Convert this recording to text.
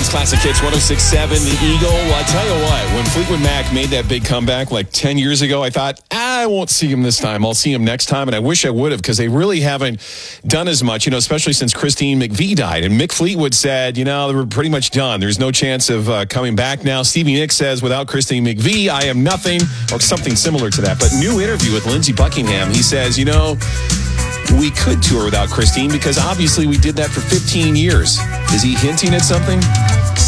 Classic Hits 106.7, The Eagle. Well, I tell you what, when Fleetwood Mac made that big comeback like 10 years ago, I thought, I won't see him this time. I'll see him next time. And I wish I would have, because they really haven't done as much, especially since Christine McVie died. And Mick Fleetwood said, they were pretty much done. There's no chance of coming back now. Stevie Nicks says, without Christine McVie, I am nothing, or something similar to that. But new interview with Lindsey Buckingham, he says, we could tour without Christine because obviously we did that for 15 years. Is he hinting at something?